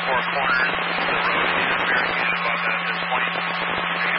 four corners. The road is very good above that at this point.